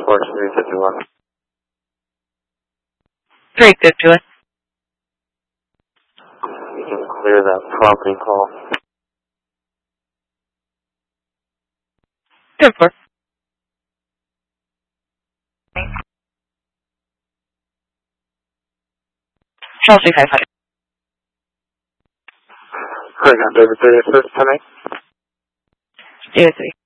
Force 351. 351. You can clear that prompting call. 10-4. Chelsea 500. Craig on David 3 Assist tonight. David 3.